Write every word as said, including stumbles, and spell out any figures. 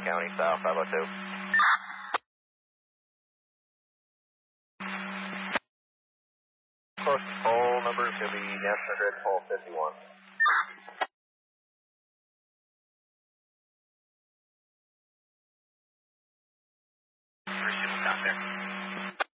County South five oh two. Close to pole number is going to be National Grid pole fifty-one. Appreciate the contact.